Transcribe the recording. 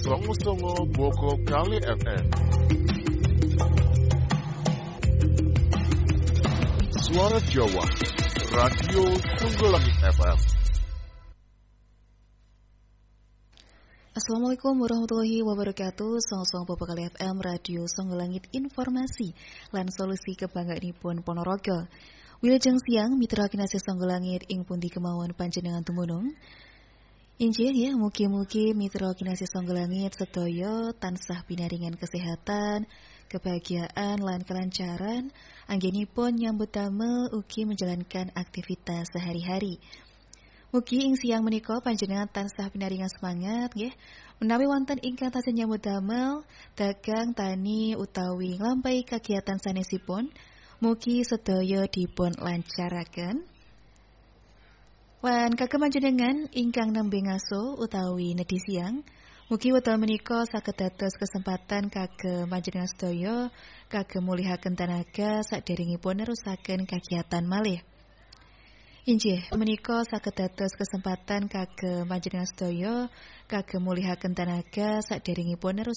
Songo Boko Kali FM. Suara Jawa, Radio Songgolangit FM. Assalamualaikum warahmatullahi wabarakatuh. Song Bapak Kali FM Radio Songgolangit Informasi lan solusi kebanggaanipun Ponorogo. Wilujeng siang mitra kinasih Songgolangit ing pundi kemawon panjenengan tumunung. Injih ya, mugi-mugi mitra kinasih Songgolangit sedaya tansah pinaringan kesehatan, kebahagiaan lan kelancaran anggenipun nyambut damel ugi menjalankan aktivitas sehari-hari. Mugi ing siang menika panjenengan tansah pinaringan semangat nggih menawi wonten ingkang tasih nyambut damel dagang tani utawi nglampahi kegiatan sanesipun mugi sedaya dipun lancaraken. Wan kagem panjenengan ingkang nembe ngaso utawi nedhi siang mugi wekdal menika saged dados kesempatan kagem panjenengan sedaya kagem mulihaken tenaga saderengipun nerusaken kegiatan malih. Injih, menika saged dados kesempatan kagem panjenengan sedaya kagem mulihaken tenaga saderengipun